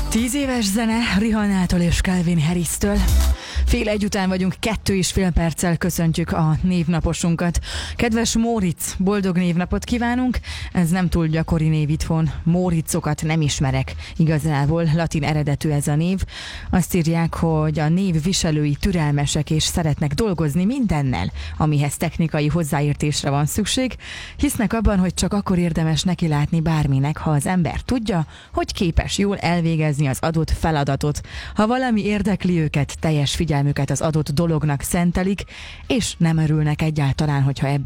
10 éves zene Rihannától és Calvin Harris-től. Fél egy után vagyunk, 2,5 perccel köszöntjük a névnaposunkat. Kedves Móricz, boldog névnapot kívánunk! Ez nem túl gyakori név itthon. Móricokat nem ismerek igazából, latin eredetű ez a név. Azt írják, hogy a név viselői türelmesek és szeretnek dolgozni mindennel, amihez technikai hozzáértésre van szükség. Hisznek abban, hogy csak akkor érdemes nekilátni bárminek, ha az ember tudja, hogy képes jól elvégezni az adott feladatot. Ha valami érdekli őket, teljes figyelmüket az adott dolognak szentelik, és nem örülnek egyáltalán, hogyha ebben